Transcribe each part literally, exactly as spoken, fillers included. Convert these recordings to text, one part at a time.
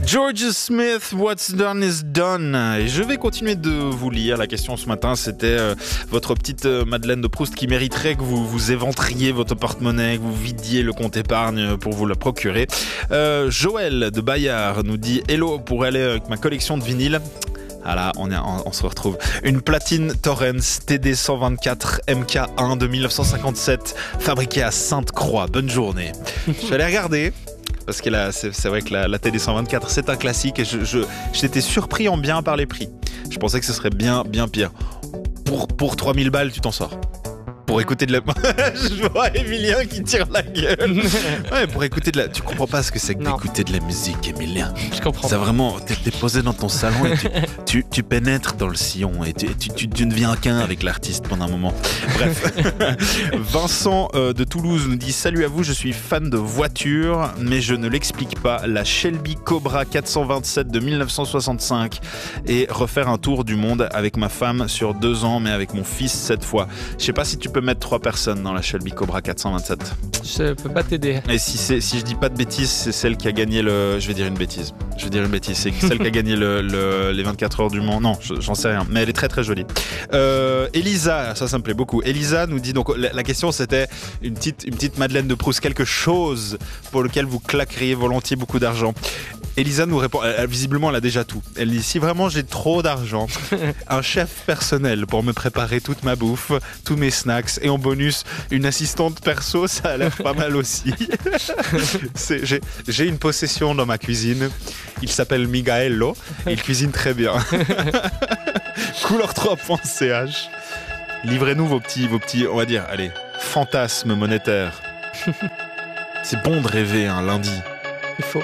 George Smith, What's Done is Done. Et je vais continuer de vous lire. La question ce matin, c'était euh, votre petite euh, Madeleine de Proust qui mériterait que vous vous éventriez votre porte-monnaie, que vous vidiez le compte épargne pour vous la procurer. Euh, Joël de Bayard nous dit « Hello, pour aller avec ma collection de vinyles ». Ah là, on, est, on, on se retrouve. Une platine Torrens T D cent vingt-quatre M K un de mille neuf cent cinquante-sept, fabriquée à Sainte-Croix. Bonne journée. Je vais aller regarder. Parce que là, c'est, c'est vrai que la, la T D cent vingt-quatre, c'est un classique et je, je, j'étais surpris en bien par les prix. Je pensais que ce serait bien, bien pire. Pour, pour trois mille balles, tu t'en sors. Pour écouter de la... Je vois Emilien qui tire la gueule. Ouais, pour écouter de la... Tu comprends pas ce que c'est que non. d'écouter de la musique, Emilien. Je comprends. C'est vraiment... T'es, t'es posé dans ton salon et tu, tu, tu pénètres dans le sillon et tu, tu, tu, tu ne deviens qu'un avec l'artiste pendant un moment. Bref. Vincent euh, de Toulouse nous dit « Salut à vous, je suis fan de voitures, mais je ne l'explique pas. La Shelby Cobra quatre cent vingt-sept de mille neuf cent soixante-cinq et refaire un tour du monde avec ma femme sur deux ans, mais avec mon fils cette fois. Je sais pas si tu peux mettre trois personnes dans la Shelby Cobra quatre cent vingt-sept. Je peux pas t'aider. Et si, c'est, si je dis pas de bêtises, c'est celle qui a gagné le... Je vais dire une bêtise. Je vais dire une bêtise. C'est celle qui a gagné le, le, les vingt-quatre heures du Mans. Non, j'en sais rien. Mais elle est très très jolie. Euh, Elisa, ça, ça me plaît beaucoup. Elisa nous dit, donc la, la question c'était une petite, une petite Madeleine de Proust, quelque chose pour lequel vous claqueriez volontiers beaucoup d'argent. Elisa nous répond, elle, visiblement elle a déjà tout. Elle dit, si vraiment j'ai trop d'argent, un chef personnel pour me préparer toute ma bouffe, tous mes snacks et en bonus une assistante perso, ça a l'air pas mal aussi. C'est, j'ai, j'ai une possession dans ma cuisine, il s'appelle Miguello, et il cuisine très bien. couleur trois point c h. Livrez-nous vos petits, vos petits, on va dire, allez, fantasmes monétaires. C'est bon de rêver un lundi. Il faut.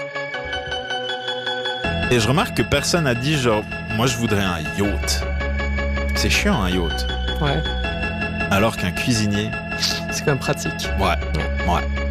Et je remarque que personne n'a dit genre, moi je voudrais un yacht. C'est chiant un yacht. Ouais. Alors qu'un cuisinier, c'est quand même pratique. Ouais, ouais.